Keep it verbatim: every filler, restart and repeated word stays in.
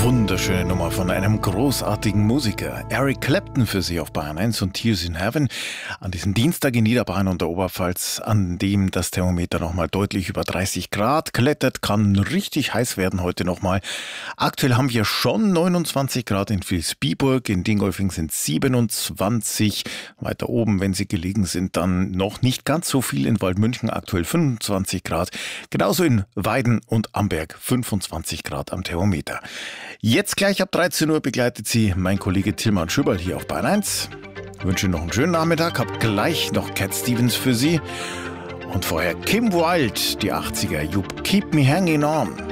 wunderschöne Nummer von einem großartigen Musiker. Eric Clapton für Sie auf Bayern eins und Tears in Heaven. An diesem Dienstag in Niederbayern und der Oberpfalz, an dem das Thermometer nochmal deutlich über dreißig Grad klettert, kann richtig heiß werden heute nochmal. Aktuell haben wir schon neunundzwanzig Grad in Vilsbiburg, in Dingolfing sind siebenundzwanzig. Weiter oben, wenn Sie gelegen sind, dann noch nicht ganz so viel in Waldmünchen, aktuell fünfundzwanzig Grad. Genauso in Weiden und Amberg fünfundzwanzig Grad am Thermometer. Jetzt gleich ab dreizehn Uhr begleitet Sie mein Kollege Tilman Schöberl hier auf Bayern eins. Ich wünsche Ihnen noch einen schönen Nachmittag, hab gleich noch Cat Stevens für Sie. Und vorher Kim Wilde, die achtziger, You Keep Me Hanging On.